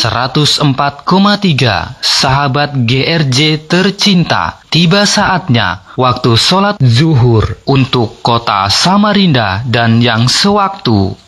104,3 sahabat GRJ tercinta, tiba saatnya waktu sholat zuhur untuk kota Samarinda dan yang sewaktu.